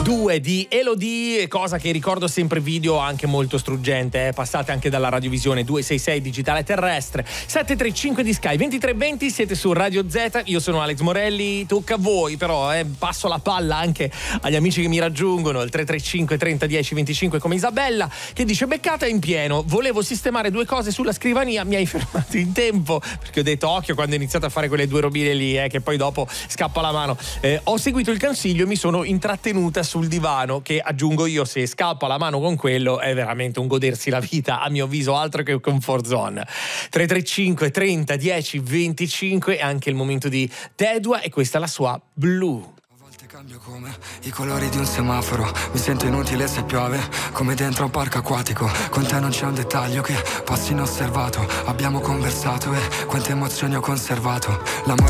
2 di Elodie, cosa che ricordo sempre video anche molto struggente, passate anche dalla radiovisione 266 digitale terrestre, 735 di Sky, 2320, siete su Radio Z, io sono Alex Morelli, tocca a voi però, passo la palla anche agli amici che mi raggiungono, il 335 30 10 25 come Isabella, che dice: beccata in pieno, volevo sistemare due cose sulla scrivania, mi hai fermato in tempo, perché ho detto occhio quando ho iniziato a fare quelle due robine lì, che poi dopo scappa la mano. Ho seguito il consiglio e mi sono intrattenuta sul divano, che aggiungo io, se scappa la mano con quello è veramente un godersi la vita, a mio avviso altro che comfort zone. 335 30 10 25 è anche il momento di Tedua e questa è la sua Blue. Cambio come i colori di un semaforo, mi sento inutile se piove, come dentro un parco acquatico. Con te non c'è un dettaglio che passi inosservato, abbiamo conversato e quante emozioni ho conservato. L'amore